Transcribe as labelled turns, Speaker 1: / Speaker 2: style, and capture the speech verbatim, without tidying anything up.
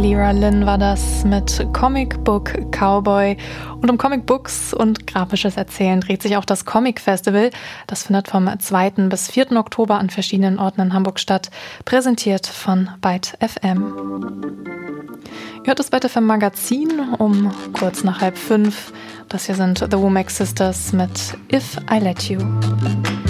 Speaker 1: Lyra Lynn war das mit Comic Book Cowboy. Und um Comic Books und grafisches Erzählen dreht sich auch das Comic Festival. Das findet vom zweiten bis vierten Oktober an verschiedenen Orten in Hamburg statt, präsentiert von Byte F M. Ihr hört das Byte F M Magazin um kurz nach halb fünf. Das hier sind The Womack Sisters mit If I Let You.